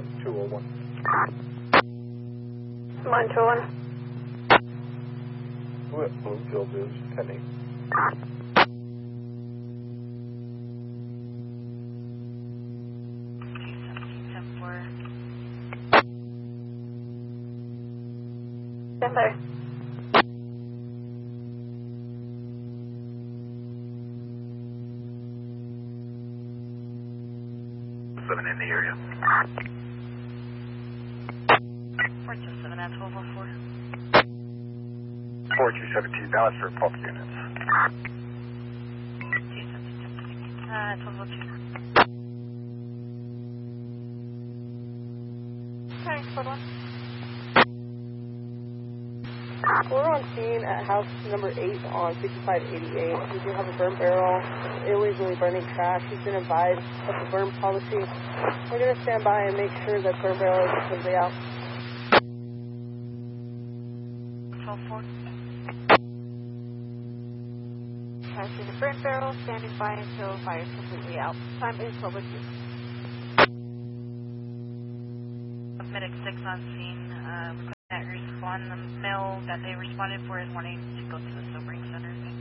201. Mine 201. What Bloomfield is pending. Stand by. Seven in the area. 427 at 1204. 4217, balance for pulse units. 1202. Okay, code 1. We're on scene at house number 8 on 5588. We do have a burn barrel illegally burning trash. He's been advised of the burn policy. We're going to stand by and make sure that burn barrel is completely out. 12-4. Passing the burn barrel, standing by until fire is completely out. Time is 12:02. Medic 6 on scene. That respond. The male that they responded for is wanting to go to the sobering center.